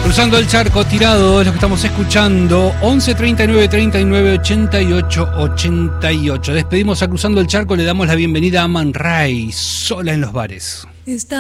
Cruzando el charco, tirado, es lo que estamos escuchando. 11 39 39 88 88. Despedimos a Cruzando el Charco, le damos la bienvenida a Man Ray, sola en los bares.